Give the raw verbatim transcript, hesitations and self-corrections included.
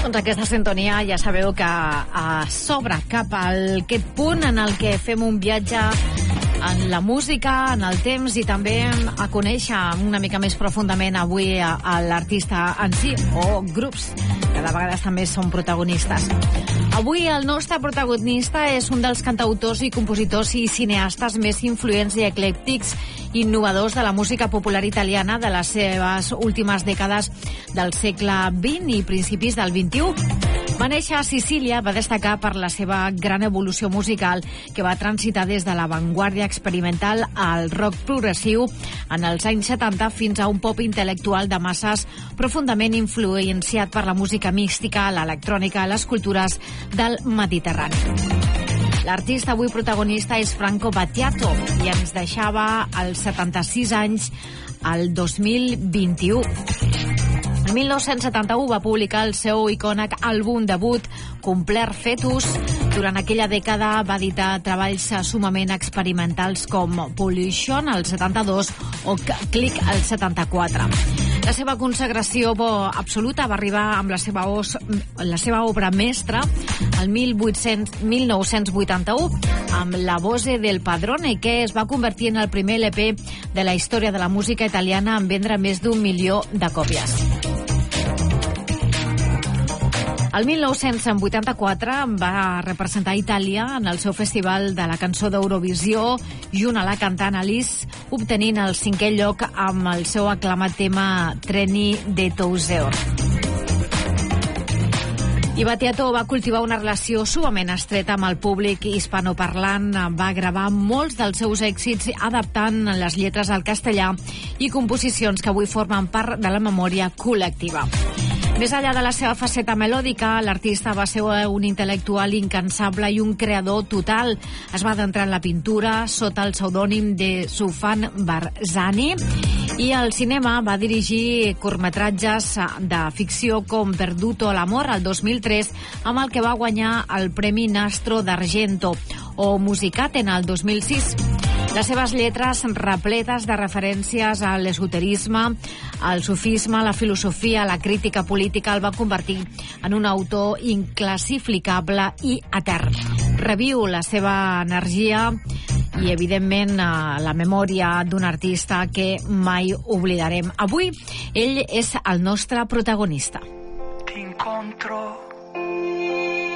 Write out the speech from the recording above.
Doncs aquesta sintonia ja sabeu que uh, s'obre cap al aquest punt en el que fem un viatge en la música, en el temps i també a conèixer una mica més profundament avui a, a l'artista en si o grups que de vegades també són protagonistes. Avui el nostre protagonista és un dels cantautors i compositors i cineastes més influents i eclèctics i innovadors de la música popular italiana de les seves últimes dècades del segle vint i principis del vint-i-u. Va néixer a Sicília, va destacar per la seva gran evolució musical que va transitar des de l'avantguàrdia experimental al rock progressiu en els anys setanta fins a un pop intel·lectual de masses profundament influenciat per la música mística, l'electrònica, les cultures del Mediterrani. L'artista avui protagonista és Franco Battiato i ens deixava als setanta-sis anys el dos mil vint-i-u. El mil nou-cents setanta-u va publicar el seu icònic àlbum debut, Complet Fetus. Durant aquella dècada va editar treballs sumament experimentals com Pollution, al setanta-dos, o Click, al setanta-quatre. La seva consagració absoluta va arribar amb la seva, os, la seva obra mestra el mil nou-cents vuitanta-u amb La Voce del Padrone, que es va convertir en el primer L P de la història de la música italiana en vendre més d'un milió de còpies. El mil nou-cents vuitanta-quatre va representar Itàlia en el seu festival de la cançó d'Eurovisió junt a la cantant Alice, obtenint el cinquè lloc amb el seu aclamat tema Treni de Touseur. I Battiato va cultivar una relació sumament estreta amb el públic hispanoparlant, va gravar molts dels seus èxits adaptant les lletres al castellà i composicions que avui formen part de la memòria col·lectiva. Més enllà de la seva faceta melòdica, l'artista va ser un intel·lectual incansable i un creador total. Es va adentrar en la pintura sota el pseudònim de Sufjan Barzani i al cinema va dirigir curtmetratges de ficció com Perduto l'amor al dos mil tres, amb el que va guanyar el Premi Nastro d'Argento, o Musicaten al dos mil sis. Les seves lletres repletes de referències a l'esoterisme, al sufisme, la filosofia, la crítica política el va convertir en un autor inclassificable i etern. Reviu la seva energia i, evidentment, la memòria d'un artista que mai oblidarem. Avui, ell és el nostre protagonista. T'incontro